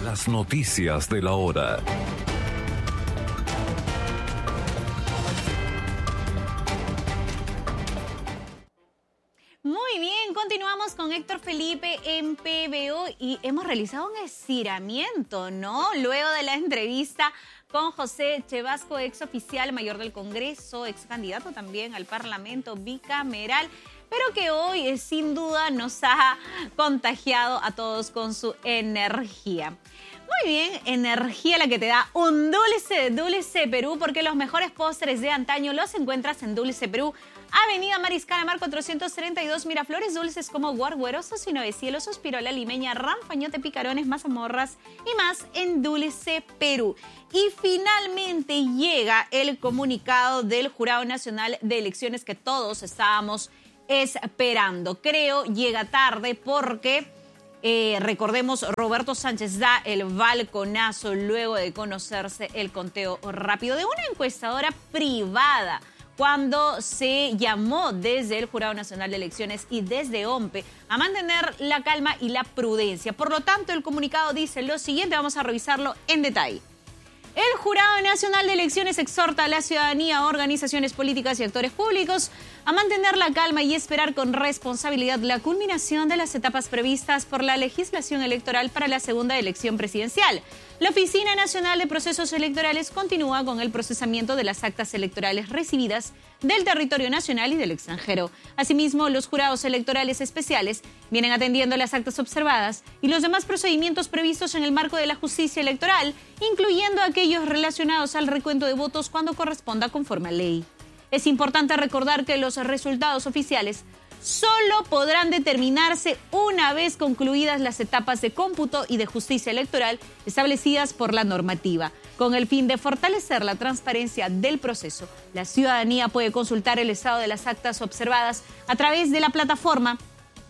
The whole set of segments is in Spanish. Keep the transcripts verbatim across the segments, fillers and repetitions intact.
Las noticias de la hora. Muy bien, continuamos con Héctor Felipe en P B O y hemos realizado un estiramiento, ¿no? Luego de la entrevista con José Chevasco, ex oficial mayor del Congreso, ex candidato también al Parlamento bicameral, pero que hoy eh, sin duda nos ha contagiado a todos con su energía. Muy bien, energía la que te da un Dulce, Dulce Perú, porque los mejores postres de antaño los encuentras en Dulce Perú. Avenida Mariscal Amar cuatrocientos treinta y dos, Miraflores, dulces como guarguerosos y novecielosos, pirola limeña, ranfañote, picarones, mazamorras y más en Dulce Perú. Y finalmente llega el comunicado del Jurado Nacional de Elecciones que todos estábamos esperando. Creo llega tarde porque... Eh, recordemos, Roberto Sánchez da el balconazo luego de conocerse el conteo rápido de una encuestadora privada cuando se llamó desde el Jurado Nacional de Elecciones y desde OMPE a mantener la calma y la prudencia. Por lo tanto, el comunicado dice lo siguiente, vamos a revisarlo en detalle. El Jurado Nacional de Elecciones exhorta a la ciudadanía, organizaciones políticas y actores públicos a mantener la calma y esperar con responsabilidad la culminación de las etapas previstas por la legislación electoral para la segunda elección presidencial. La Oficina Nacional de Procesos Electorales continúa con el procesamiento de las actas electorales recibidas del territorio nacional y del extranjero. Asimismo, los jurados electorales especiales vienen atendiendo las actas observadas y los demás procedimientos previstos en el marco de la justicia electoral, incluyendo aquellos relacionados al recuento de votos cuando corresponda conforme a ley. Es importante recordar que los resultados oficiales solo podrán determinarse una vez concluidas las etapas de cómputo y de justicia electoral establecidas por la normativa. Con el fin de fortalecer la transparencia del proceso, la ciudadanía puede consultar el estado de las actas observadas a través de la plataforma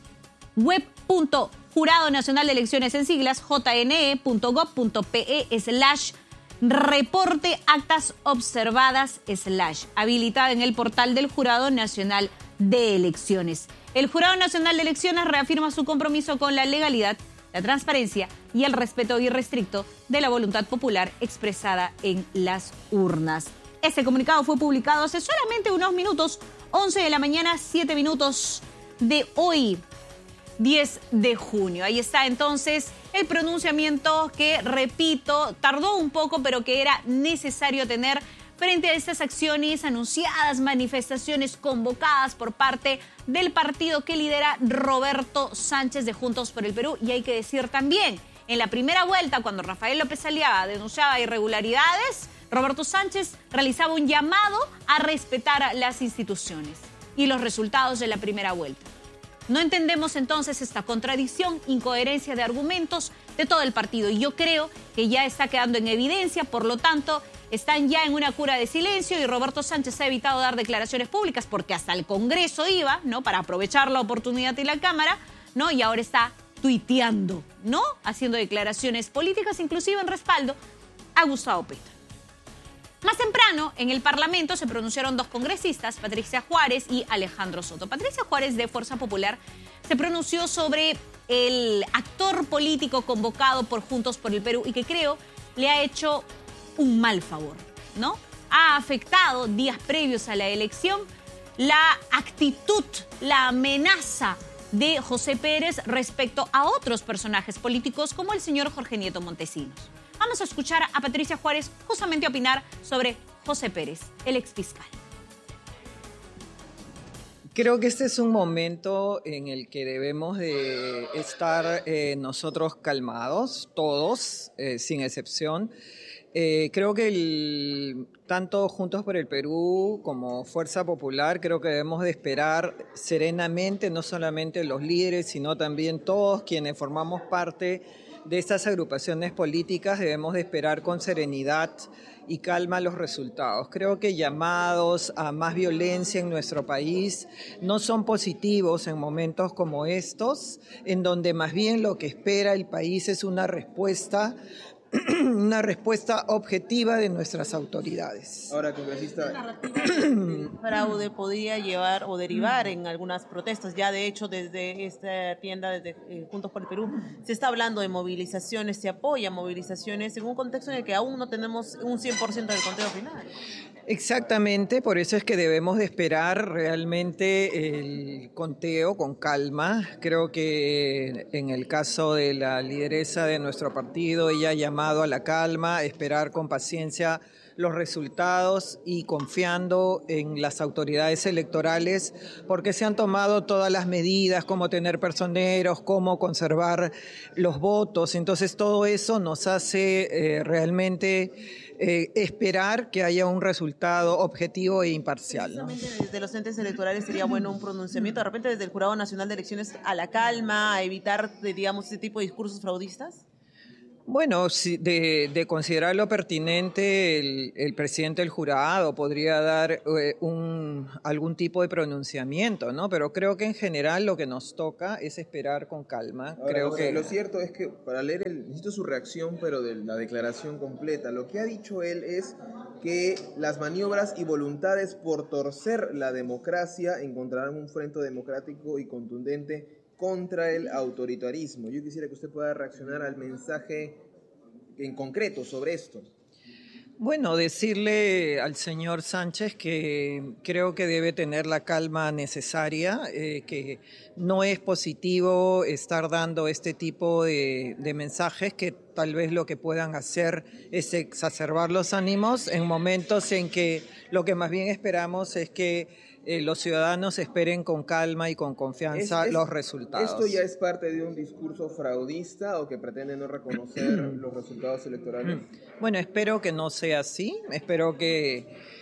web punto jurado nacional de elecciones en siglas jne punto gob punto pe slash reporte actas observadas slash habilitada en el portal del Jurado Nacional de Elecciones. El Jurado Nacional de Elecciones reafirma su compromiso con la legalidad, la transparencia y el respeto irrestricto de la voluntad popular expresada en las urnas. Este comunicado fue publicado hace solamente unos minutos, once de la mañana, siete minutos de hoy, diez de junio. Ahí está entonces el pronunciamiento que, repito, tardó un poco, pero que era necesario tener frente a estas acciones anunciadas, manifestaciones convocadas por parte del partido que lidera Roberto Sánchez de Juntos por el Perú. Y hay que decir también, en la primera vuelta, cuando Rafael López Aliaga denunciaba irregularidades, Roberto Sánchez realizaba un llamado a respetar las instituciones y los resultados de la primera vuelta. No entendemos entonces esta contradicción, incoherencia de argumentos de todo el partido. Y yo creo que ya está quedando en evidencia, por lo tanto, están ya en una cura de silencio y Roberto Sánchez ha evitado dar declaraciones públicas porque hasta el Congreso iba, ¿no? Para aprovechar la oportunidad y la Cámara, ¿no? Y ahora está tuiteando, ¿no? Haciendo declaraciones políticas, inclusive en respaldo a Gustavo Petro. Más temprano, en el Parlamento se pronunciaron dos congresistas, Patricia Juárez y Alejandro Soto. Patricia Juárez, de Fuerza Popular, se pronunció sobre el actor político convocado por Juntos por el Perú y que creo le ha hecho un mal favor, ¿no? Ha afectado días previos a la elección la actitud, la amenaza de José Pérez respecto a otros personajes políticos como el señor Jorge Nieto Montesinos. Vamos a escuchar a Patricia Juárez justamente opinar sobre José Pérez, el exfiscal. Creo que este es un momento en el que debemos de estar eh, nosotros calmados, todos, eh, sin excepción. Eh, creo que el, tanto Juntos por el Perú como Fuerza Popular, creo que debemos de esperar serenamente, no solamente los líderes, sino también todos quienes formamos parte de estas agrupaciones políticas, debemos de esperar con serenidad y calma los resultados. Creo que llamados a más violencia en nuestro país no son positivos en momentos como estos, en donde más bien lo que espera el país es una respuesta una respuesta objetiva de nuestras autoridades. Ahora, congresista, fraude podría llevar o derivar en algunas protestas. Ya de hecho desde esta tienda, desde eh, Juntos por el Perú, se está hablando de movilizaciones, se apoya movilizaciones en un contexto en el que aún no tenemos un cien por ciento del conteo final. Exactamente, por eso es que debemos de esperar realmente el conteo con calma. Creo que en el caso de la lideresa de nuestro partido, ella ha llamado a la calma, esperar con paciencia los resultados y confiando en las autoridades electorales, porque se han tomado todas las medidas, como tener personeros, cómo conservar los votos. Entonces todo eso nos hace eh, realmente eh, esperar que haya un resultado objetivo e imparcial, ¿no? Desde los entes electorales sería bueno un pronunciamiento, de repente desde el Jurado Nacional de Elecciones, a la calma, a evitar, digamos, ese tipo de discursos fraudistas. Bueno, si de, de considerarlo pertinente, el, el presidente del jurado podría dar eh, un, algún tipo de pronunciamiento, ¿no? Pero creo que en general lo que nos toca es esperar con calma. Ahora, creo José, que lo cierto es que para leer, el, necesito su reacción, pero de la declaración completa. Lo que ha dicho él es que las maniobras y voluntades por torcer la democracia encontrarán un frente democrático y contundente contra el autoritarismo. Yo quisiera que usted pueda reaccionar al mensaje en concreto sobre esto. Bueno, decirle al señor Sánchez que creo que debe tener la calma necesaria, eh, que no es positivo estar dando este tipo de, de mensajes que tal vez lo que puedan hacer es exacerbar los ánimos en momentos en que lo que más bien esperamos es que eh, los ciudadanos esperen con calma y con confianza es, es, los resultados. ¿Esto ya es parte de un discurso fraudista o que pretende no reconocer los resultados electorales? Bueno, espero que no sea así, espero que,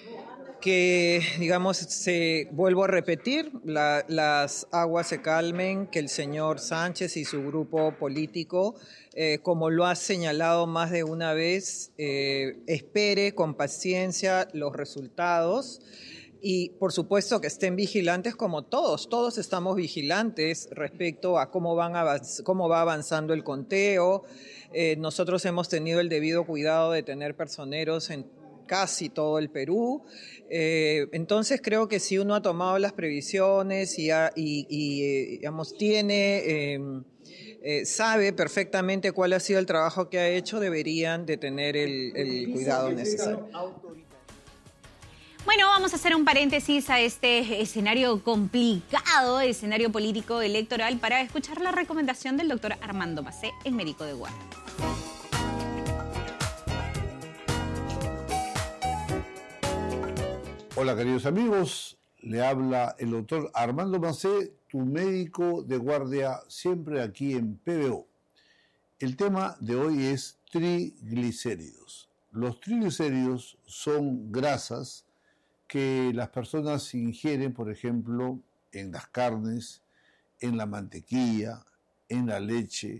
que digamos, se vuelvo a repetir, la, las aguas se calmen, que el señor Sánchez y su grupo político, eh, como lo ha señalado más de una vez, eh, espere con paciencia los resultados. Y por supuesto que estén vigilantes como todos, todos estamos vigilantes respecto a cómo, van avanz- cómo va avanzando el conteo. Eh, nosotros hemos tenido el debido cuidado de tener personeros en casi todo el Perú. Eh, entonces creo que si uno ha tomado las previsiones y, ha, y, y eh, digamos, tiene... Eh, Eh, sabe perfectamente cuál ha sido el trabajo que ha hecho, deberían de tener el, el cuidado necesario. Bueno, vamos a hacer un paréntesis a este escenario complicado, escenario político electoral, para escuchar la recomendación del doctor Armando Macé, el médico de guardia. Hola queridos amigos, le habla el doctor Armando Macé, tu médico de guardia, siempre aquí en P B O. El tema de hoy es triglicéridos. Los triglicéridos son grasas que las personas ingieren, por ejemplo, en las carnes, en la mantequilla, en la leche,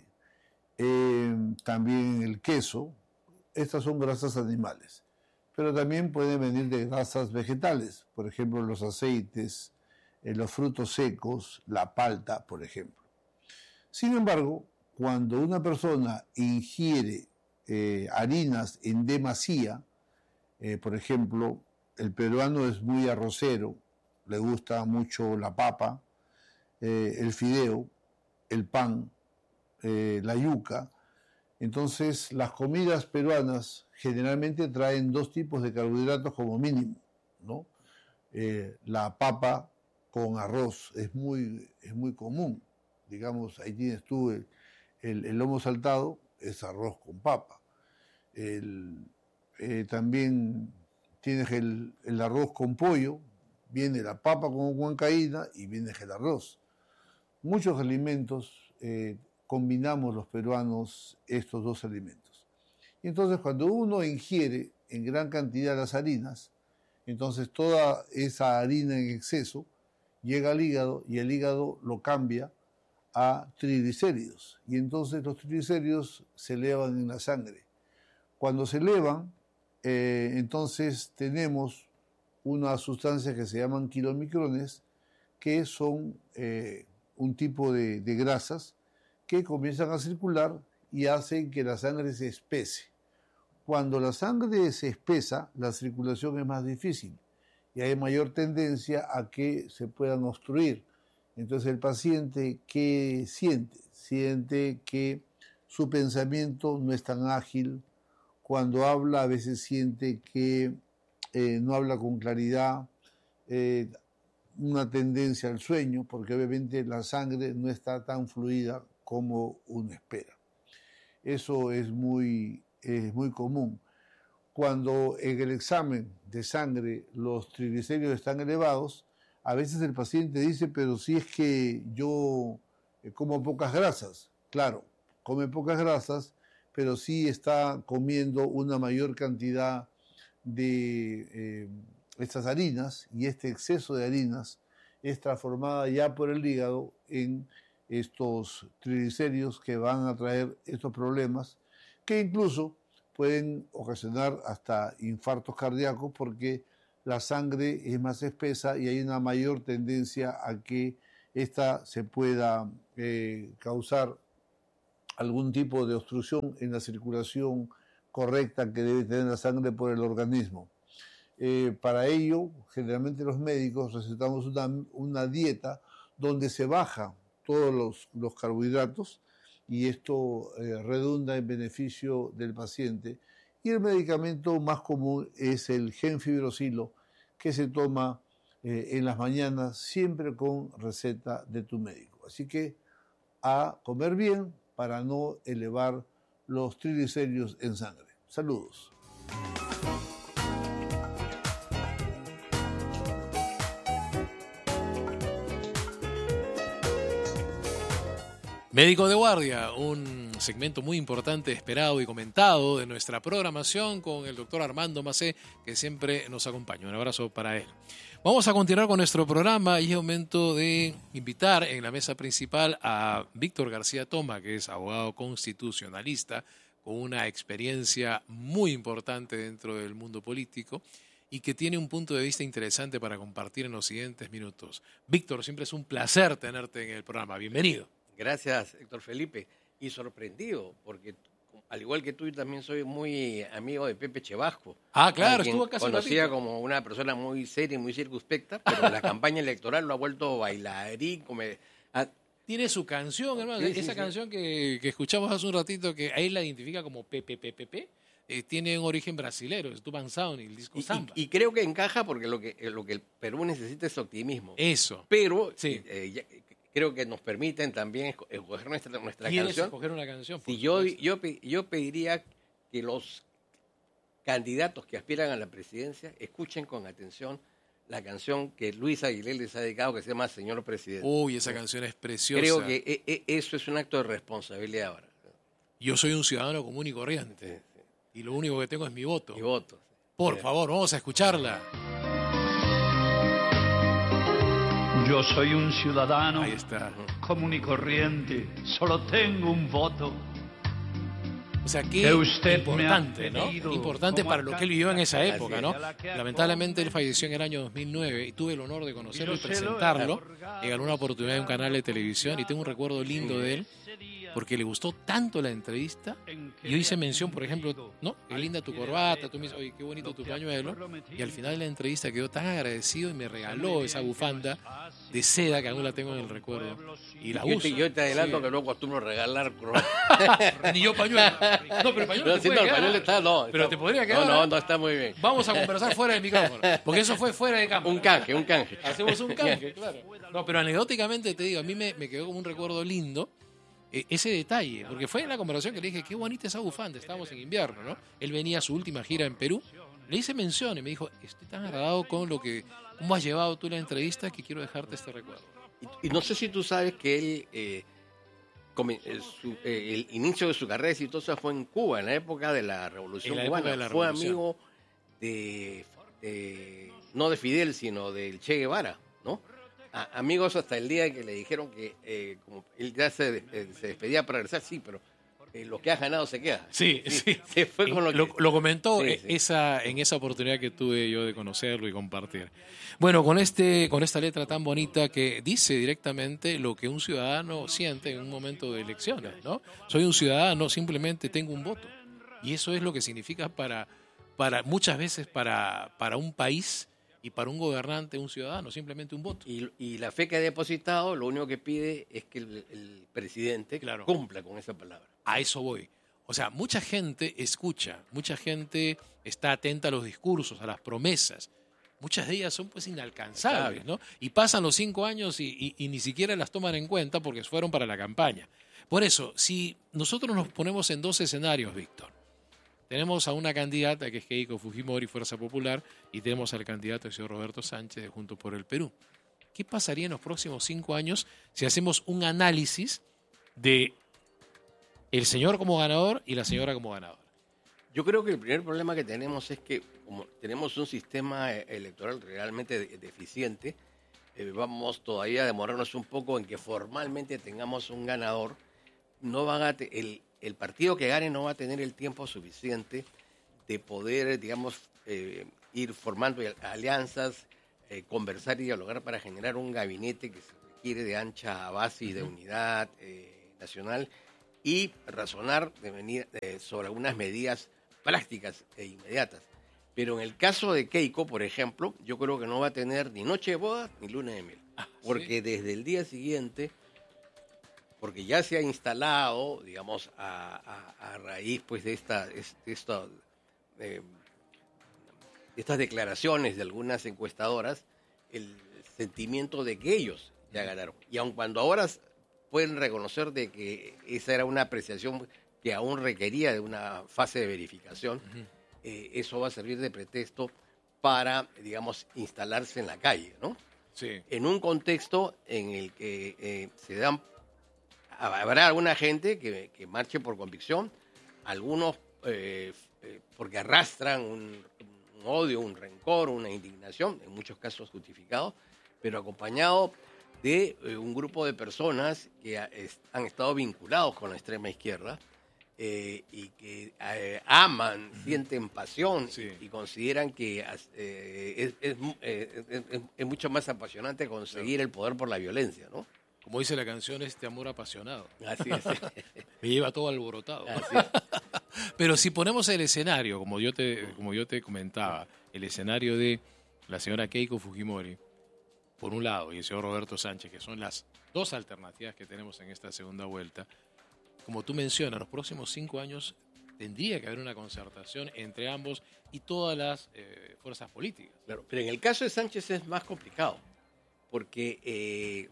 eh, también en el queso. Estas son grasas animales, pero también pueden venir de grasas vegetales, por ejemplo, los aceites, eh, los frutos secos, la palta, por ejemplo. Sin embargo, cuando una persona ingiere eh, harinas en demasía, eh, por ejemplo, el peruano es muy arrocero, le gusta mucho la papa, eh, el fideo, el pan, eh, la yuca. Entonces, las comidas peruanas generalmente traen dos tipos de carbohidratos como mínimo, ¿no? Eh, la papa con arroz es muy, es muy común. Digamos, ahí tienes tú el, el, el lomo saltado, es arroz con papa. El, eh, también tienes el, el arroz con pollo, viene la papa con huancaína y viene el arroz. Muchos alimentos eh, combinamos los peruanos estos dos alimentos. Y entonces cuando uno ingiere en gran cantidad las harinas, entonces toda esa harina en exceso llega al hígado y el hígado lo cambia a triglicéridos. Y entonces los triglicéridos se elevan en la sangre. Cuando se elevan, eh, entonces tenemos una sustancia que se llaman kilomicrones, que son eh, un tipo de, de grasas que comienzan a circular y hacen que la sangre se espese. Cuando la sangre se espesa, la circulación es más difícil y hay mayor tendencia a que se puedan obstruir. Entonces el paciente, ¿qué siente? Siente que su pensamiento no es tan ágil. Cuando habla, a veces siente que eh, no habla con claridad, eh, una tendencia al sueño, porque obviamente la sangre no está tan fluida como uno espera. Eso es muy, es muy común. Cuando en el examen de sangre los triglicéridos están elevados, a veces el paciente dice, pero si es que yo como pocas grasas. Claro, come pocas grasas, pero sí está comiendo una mayor cantidad de eh, estas harinas, y este exceso de harinas es transformada ya por el hígado en estos triglicéridos que van a traer estos problemas, que incluso pueden ocasionar hasta infartos cardíacos, porque la sangre es más espesa y hay una mayor tendencia a que ésta se pueda eh, causar algún tipo de obstrucción en la circulación correcta que debe tener la sangre por el organismo. Eh, para ello, generalmente los médicos recetamos una, una dieta donde se baja todos los, los carbohidratos, y esto eh, redunda en beneficio del paciente. Y el medicamento más común es el gemfibrosilo, que se toma eh, en las mañanas, siempre con receta de tu médico. Así que a comer bien para no elevar los triglicéridos en sangre. Saludos. Médico de Guardia, un segmento muy importante, esperado y comentado de nuestra programación con el doctor Armando Macé, que siempre nos acompaña. Un abrazo para él. Vamos a continuar con nuestro programa y es momento de invitar en la mesa principal a Víctor García Toma, que es abogado constitucionalista con una experiencia muy importante dentro del mundo político y que tiene un punto de vista interesante para compartir en los siguientes minutos. Víctor, siempre es un placer tenerte en el programa. Bienvenido. Gracias, Héctor Felipe. Y sorprendido, porque al igual que tú, yo también soy muy amigo de Pepe Chevasco. Ah, claro, estuvo acá hace un conocía ratito. como una persona muy seria y muy circunspecta, pero en la campaña electoral lo ha vuelto bailarín. Como, ah, Tiene su canción, hermano. Sí, sí, Esa sí. canción que, que escuchamos hace un ratito, que ahí la identifica como Pepe Pepe Pepe, eh, tiene un origen brasilero, es Tuban Sound y el disco y, Samba. y, y creo que encaja porque lo que, lo que el Perú necesita es optimismo. Eso. Pero Sí. eh, ya- creo que nos permiten también esco- escoger nuestra, nuestra ¿Quieres canción. escoger una canción? Por Si yo, supuesto. yo, pe- yo pediría que los candidatos que aspiran a la presidencia escuchen con atención la canción que Luis Aguilera les ha dedicado, que se llama Señor Presidente. Uy, esa canción es preciosa. Creo que e- e- eso es un acto de responsabilidad ahora. Yo soy un ciudadano común y corriente. Sí, Y lo único que tengo es mi voto. Mi voto. Por Sí. favor, vamos a escucharla. Yo soy un ciudadano Ahí está. común y corriente, solo tengo un voto. O sea, qué Que usted importante, me ha ¿no? pedido Importante como para lo que él vivió en esa alcalde. época, Así ¿no? es. Lamentablemente él falleció en el año dos mil nueve y tuve el honor de conocerlo y Yo se lo he presentarlo otorgado. en alguna oportunidad en un canal de televisión y tengo un recuerdo lindo de él porque le gustó tanto la entrevista. Y yo hice mención, por ejemplo, ¿no? Qué linda tu corbata, tú me dices, oye, qué bonito tu pañuelo. Y al final de la entrevista quedó tan agradecido y me regaló esa bufanda de seda que aún la tengo en el recuerdo. Y la Yo uso. te, yo te adelanto Sí. que no acostumbro regalar croata. Ni yo pañuelo. No, pero pañuelo No, te sí, puede no, el quedar. pañuelo está, no. Pero está- te podría quedar. No, no, ¿eh? no, está muy bien. Vamos a conversar fuera del micrófono, porque eso fue fuera de cámara. Un canje, un canje. Hacemos un canje, claro. No, pero anecdóticamente te digo, a mí me, me quedó como un recuerdo lindo eh, ese detalle, porque fue en la conversación que le dije, qué bonita esa bufanda, estábamos en invierno, ¿no? Él venía a su última gira en Perú, le hice mención y me dijo, estoy tan agradado con lo que, cómo has llevado tú la entrevista que quiero dejarte este recuerdo. Y, y no sé si tú sabes que él, eh, come- eh, su- eh, el inicio de su carrera exitosa fue en Cuba, en la época de la Revolución En la Cubana. época de la fue Revolución. amigo de, de- no de Fidel, sino del Che Guevara, ¿no? A- amigos hasta el día que le dijeron que eh, como él ya se, eh, se despedía para regresar, sí, pero eh, lo que has ganado se queda. Sí, sí. Se fue con lo que... Lo, lo comentó Sí, eh, sí. Esa, en esa oportunidad que tuve yo de conocerlo y compartir. Bueno, con, este, con esta letra tan bonita que dice directamente lo que un ciudadano siente en un momento de elecciones, ¿no? Soy un ciudadano, simplemente tengo un voto. Y eso es lo que significa para, para muchas veces para, para un país y para un gobernante, un ciudadano, simplemente un voto. Y, y la fe que ha depositado, lo único que pide es que el, el presidente Claro. cumpla con esa palabra. A eso voy. O sea, mucha gente escucha, mucha gente está atenta a los discursos, a las promesas. Muchas de ellas son pues inalcanzables, ¿no? Y pasan los cinco años y, y, y ni siquiera las toman en cuenta porque fueron para la campaña. Por eso, si nosotros nos ponemos en dos escenarios, Víctor, tenemos a una candidata que es Keiko Fujimori, Fuerza Popular, y tenemos al candidato, el señor Roberto Sánchez, de Juntos por el Perú. ¿Qué pasaría en los próximos cinco años si hacemos un análisis de el señor como ganador y la señora como ganadora? Yo creo que el primer problema que tenemos es que como tenemos un sistema eh, electoral realmente de- deficiente, eh, vamos todavía a demorarnos un poco en que formalmente tengamos un ganador. No van a te- el, el partido que gane no va a tener el tiempo suficiente de poder, digamos, eh, ir formando alianzas, eh, conversar y dialogar para generar un gabinete que se requiere de ancha base y de unidad eh, nacional y razonar de venir, eh, sobre algunas medidas prácticas e inmediatas. Pero en el caso de Keiko, por ejemplo, yo creo que no va a tener ni noche de boda ni luna de miel. Porque desde el día siguiente, porque ya se ha instalado, digamos, a, a- a raíz pues de esta, es- de esta, eh, estas declaraciones de algunas encuestadoras, el sentimiento de que ellos ya ganaron. Y aun cuando ahora s- pueden reconocer de que esa era una apreciación que aún requería de una fase de verificación, eh, eso va a servir de pretexto para, digamos, instalarse en la calle, ¿no? Sí. En un contexto en el que eh, se dan, habrá alguna gente que, que marche por convicción, algunos eh, eh, porque arrastran un, un odio, un rencor, una indignación, en muchos casos justificados, pero acompañado de eh, un grupo de personas que ha- es- han estado vinculados con la extrema izquierda, eh, y que eh, aman, sienten pasión Sí. y, y consideran que as- eh, es, es mu- eh, es- es- es mucho más apasionante conseguir el poder por la violencia, ¿no? Como dice la canción, este amor apasionado. Así es. Me lleva todo alborotado. Así es. Pero si ponemos el escenario, como yo te, como yo te comentaba, el escenario de la señora Keiko Fujimori, por un lado, y el señor Roberto Sánchez, que son las dos alternativas que tenemos en esta segunda vuelta, como tú mencionas, los próximos cinco años tendría que haber una concertación entre ambos y todas las eh, fuerzas políticas. Claro, pero en el caso de Sánchez es más complicado, porque eh,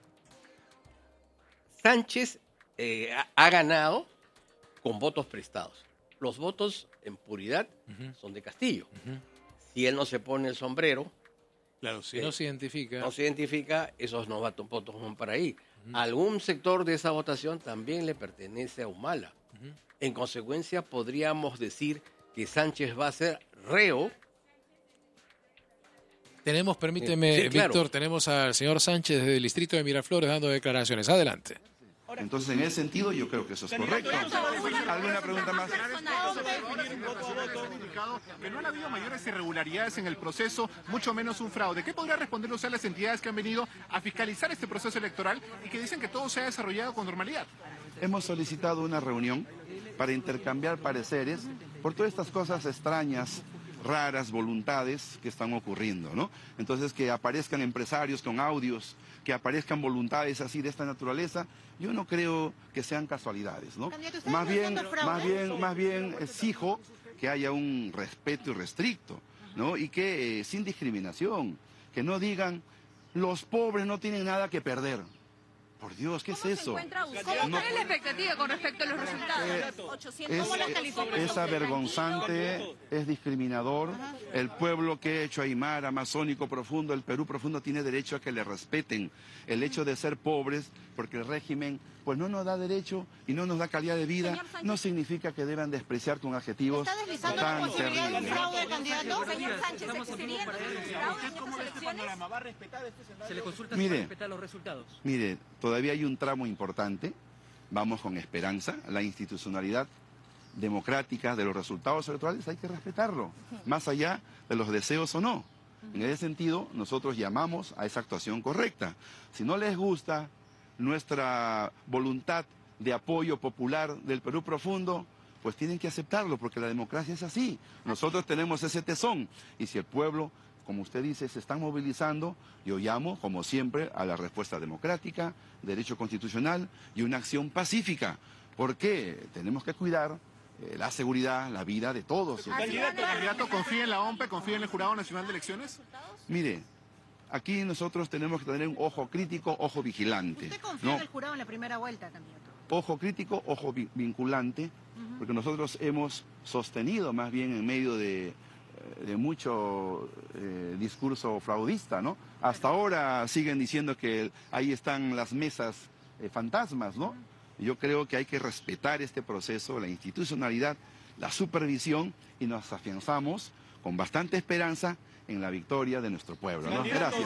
Sánchez eh, ha, ha ganado con votos prestados. Los votos en puridad Ujú. son de Castillo. Ujú. Si él no se pone el sombrero, Claro, si Sí. no se identifica, no se identifica, esos no votos votos van para ahí. Algún sector de esa votación también le pertenece a Humala. Ujú. En consecuencia, podríamos decir que Sánchez va a ser reo. tenemos, permíteme, Sí, claro. Víctor, tenemos al señor Sánchez del distrito de Miraflores dando declaraciones. Adelante. Entonces, en ese sentido, yo creo que eso es correcto. ¿Alguna pregunta más? Que no han habido mayores irregularidades en el proceso, mucho menos un fraude. ¿Qué podría responder usted a las entidades que han venido a fiscalizar este proceso electoral y que dicen que todo se ha desarrollado con normalidad? Hemos solicitado una reunión para intercambiar pareceres por todas estas cosas extrañas, raras, voluntades que están ocurriendo, ¿no? Entonces, que aparezcan empresarios con audios, que aparezcan voluntades así de esta naturaleza, yo no creo que sean casualidades, ¿no? Más bien, más bien, más bien exijo que haya un respeto irrestricto, ¿no? Y que eh, sin discriminación, que no digan los pobres no tienen nada que perder. Por Dios, ¿qué es eso? ¿Cómo No- es la expectativa con respecto a los resultados? Es, ¿Cómo la califica? es avergonzante, es discriminador. El pueblo que ha hecho Aymar, amazónico profundo, el Perú profundo, tiene derecho a que le respeten. El hecho de ser pobres, porque el régimen pues no nos da derecho y no nos da calidad de vida, no significa que deban despreciar con adjetivos ¿Está deslizando la tan posibilidad de un terribles. fraude, candidato? Señor Sánchez, ¿existiría entonces un fraude en estas elecciones? ¿Se le consulta Mire. si va a respetar los resultados? Mire, todavía hay un tramo importante, vamos con esperanza, la institucionalidad democrática de los resultados electorales hay que respetarlo, más allá de los deseos o no. En ese sentido, nosotros llamamos a esa actuación correcta. Si no les gusta nuestra voluntad de apoyo popular del Perú profundo, pues tienen que aceptarlo, porque la democracia es así. Nosotros tenemos ese tesón, y si el pueblo, como usted dice, se están movilizando, yo llamo, como siempre, a la respuesta democrática, derecho constitucional y una acción pacífica. ¿Por qué? Tenemos que cuidar eh, la seguridad, la vida de todos. ¿Candidato, candidato confía en la O M P, confía en el Jurado Nacional de Elecciones? Mire, aquí nosotros tenemos que tener un ojo crítico, ojo vigilante. ¿Usted confía ¿no? en el jurado en la primera vuelta, candidato? Ojo crítico, ojo vi- vinculante, uh-huh. porque nosotros hemos sostenido más bien en medio de, de mucho eh, discurso fraudista, ¿no? Hasta ahora siguen diciendo que ahí están las mesas eh, fantasmas, ¿no? Uh-huh. Yo creo que hay que respetar este proceso, la institucionalidad, la supervisión, y nos afianzamos con bastante esperanza en la victoria de nuestro pueblo, ¿no? Gracias.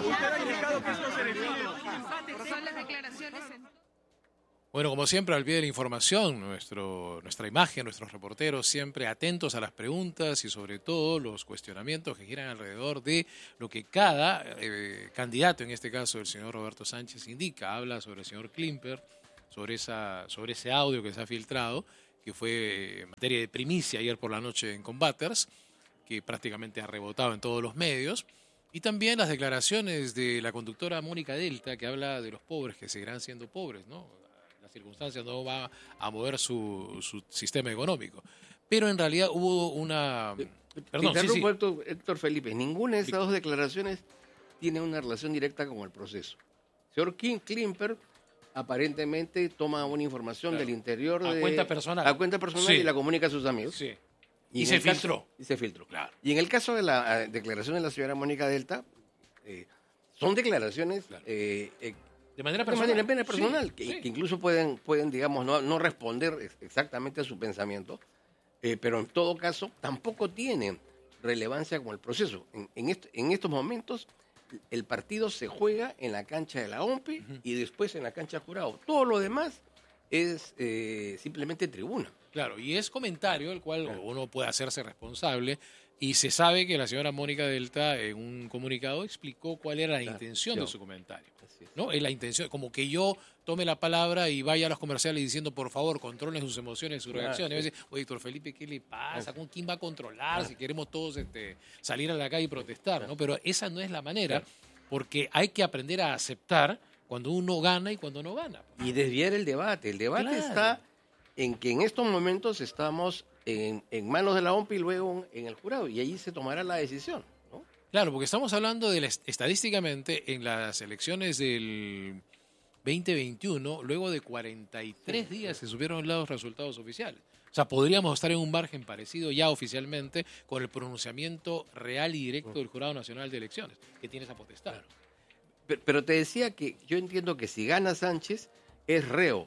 Son las declaraciones en... Bueno, como siempre, al pie de la información, nuestro, nuestra imagen, nuestros reporteros siempre atentos a las preguntas y sobre todo los cuestionamientos que giran alrededor de lo que cada eh, candidato, en este caso el señor Roberto Sánchez, indica. Habla sobre el señor Klimper, sobre, esa, sobre ese audio que se ha filtrado, que fue materia de primicia ayer por la noche en Combaters, que prácticamente ha rebotado en todos los medios. Y también las declaraciones de la conductora Mónica Delta, que habla de los pobres que seguirán siendo pobres, ¿no? Circunstancias no va a mover su, su sistema económico. Pero en realidad hubo una... Perdón, Te sí, sí. Héctor, Héctor Felipe, ninguna de esas dos declaraciones tiene una relación directa con el proceso. El señor Kim Klimper aparentemente toma una información Claro. del interior A de... cuenta personal. A cuenta personal Sí. y la comunica a sus amigos. Sí. Y, Y en se el caso- filtró. Y se filtró. Claro. Y en el caso de la eh, declaración de la señora Mónica Delta, eh, son declaraciones... eh, eh, De manera De personal. manera personal, Sí, que, sí. que incluso pueden, pueden digamos, no, no responder ex- exactamente a su pensamiento, eh, pero en todo caso tampoco tienen relevancia con el proceso. En, en, est- en estos momentos el partido se juega en la cancha de la O M P uh-huh. y después en la cancha de jurado. Todo lo demás es eh, simplemente tribuna. Claro, y es comentario el cual claro. uno puede hacerse responsable. Y se sabe que la señora Mónica Delta en un comunicado explicó cuál era la claro, intención yo. de su comentario. ¿No? Es la intención, como que yo tome la palabra y vaya a los comerciales diciendo, por favor, controlen sus emociones, sus reacciones. Ah, sí. Y decir, oye, Héctor Felipe, ¿qué le pasa? ¿Con quién va a controlar? Ah. Si queremos todos este, salir a la calle y protestar, ¿no? Pero esa no es la manera, porque hay que aprender a aceptar cuando uno gana y cuando no gana. Y desviar el debate. El debate claro. está en que en estos momentos estamos en, en manos de la O M P y luego en el jurado, y ahí se tomará la decisión. Claro, porque estamos hablando de la, estadísticamente en las elecciones del veinte veintiuno, luego de cuarenta y tres días se supieron los resultados oficiales. O sea, podríamos estar en un margen parecido ya oficialmente con el pronunciamiento real y directo del Jurado Nacional de Elecciones, que tiene esa potestad. Claro. Pero, pero te decía que yo entiendo que si gana Sánchez, es reo,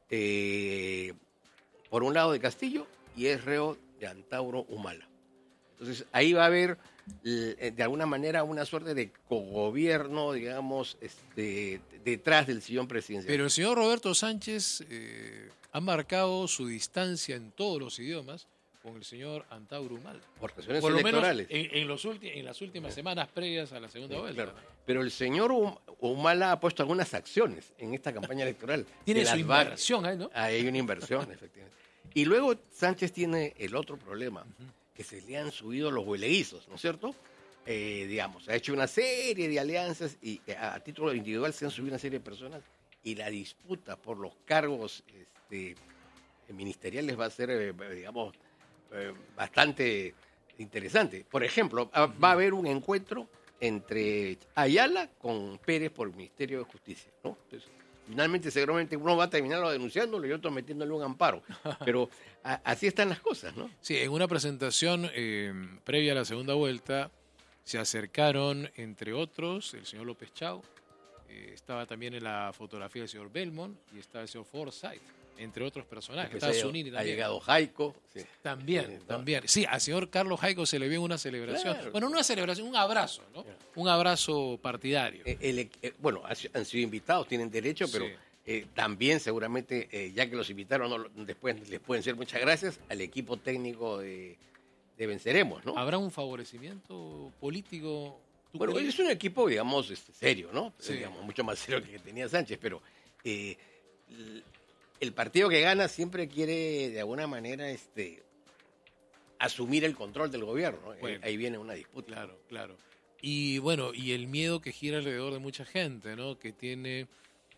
eh, por un lado de Castillo, y es reo de Antauro Humala. Entonces, ahí va a haber, de alguna manera, una suerte de cogobierno, digamos, este, detrás del sillón presidencial. Pero el señor Roberto Sánchez eh, ha marcado su distancia en todos los idiomas con el señor Antauro Humala. Por razones Por lo electorales. menos en, en, los ulti- en las últimas semanas previas a la segunda sí, vuelta. Claro. Pero el señor Humala ha puesto algunas acciones en esta campaña electoral. Tiene su inversión ahí, ¿no? Hay una inversión, efectivamente. Y luego Sánchez tiene el otro problema. Uh-huh. Que se le han subido los hueleguizos, ¿no es cierto? Eh, digamos, ha hecho una serie de alianzas y a, a título individual se han subido una serie de personas y la disputa por los cargos este, ministeriales va a ser, eh, digamos, eh, bastante interesante. Por ejemplo, va a haber un encuentro entre Ayala con Pérez por el Ministerio de Justicia, ¿no? Entonces, finalmente, seguramente uno va a terminarlo denunciándolo y otro metiéndole un amparo. Pero a, así están las cosas, ¿no? Sí, en una presentación eh, previa a la segunda vuelta se acercaron, entre otros, el señor López Chau, eh, estaba también en la fotografía del señor Belmont y estaba el señor Forsyth, entre otros personajes. Estaba Zunini también. Ha llegado Jaico. Sí. También, sí, también. Sí, al señor Carlos Jaico se le vio en una celebración. Claro. Bueno, una celebración, un abrazo, ¿no? Claro. Un abrazo partidario. Eh, el, eh, bueno, han sido invitados, tienen derecho, pero sí. eh, también seguramente, eh, ya que los invitaron, no, después les pueden decir muchas gracias al equipo técnico de, de Venceremos, ¿no? ¿Habrá un favorecimiento político? Bueno, crees? Es un equipo, digamos, este, serio, ¿no? Sí. Digamos, mucho más serio que el que tenía Sánchez, pero... Eh, el partido que gana siempre quiere, de alguna manera, este asumir el control del gobierno, ¿no? Bueno. Ahí viene una disputa. Claro, claro. Y bueno, y el miedo que gira alrededor de mucha gente, ¿no? Que tiene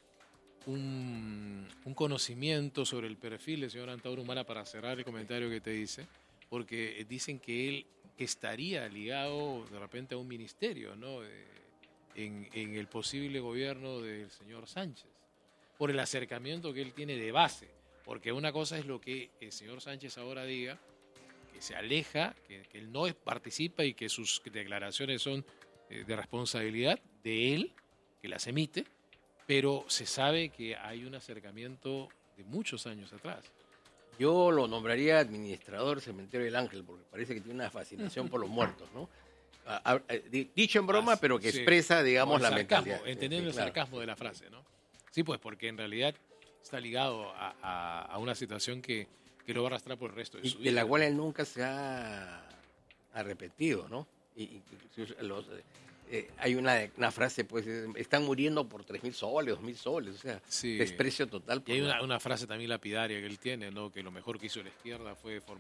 un, un conocimiento sobre el perfil del señor Antauro Humala, para cerrar el comentario que te dice, porque dicen que él estaría ligado de repente a un ministerio, ¿no? Eh, en, en el posible gobierno del señor Sánchez, por el acercamiento que él tiene de base. Porque una cosa es lo que el señor Sánchez ahora diga, que se aleja, que, que él no es- participa y que sus declaraciones son eh, de responsabilidad de él, que las emite, pero se sabe que hay un acercamiento de muchos años atrás. Yo lo nombraría administrador del Cementerio del Ángel, porque parece que tiene una fascinación por los muertos, ¿no? Ah, ah, eh, di- Dicho en broma, pero que Sí. expresa, digamos, O el la sarcasmo, mentalidad. Sí, entendiendo sí, el claro. sarcasmo de la frase, ¿no? Sí, pues porque en realidad está ligado a, a- a una situación que, que lo va a arrastrar por el resto de Y su de vida. la cual él nunca se ha arrepentido, ¿no? Y, y- y los, eh, hay una, una frase, pues, eh, están muriendo por tres mil soles, dos mil soles, o sea, Sí. desprecio total. Y hay por la- una, una frase también lapidaria que él tiene, ¿no? Que lo mejor que hizo la izquierda fue formar